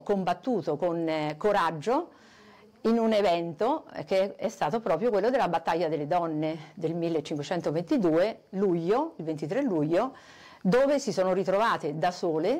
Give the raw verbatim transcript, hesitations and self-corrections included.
combattuto con eh, coraggio in un evento che è stato proprio quello della battaglia delle donne del millecinquecentoventidue, luglio, il ventitré luglio, dove si sono ritrovate da sole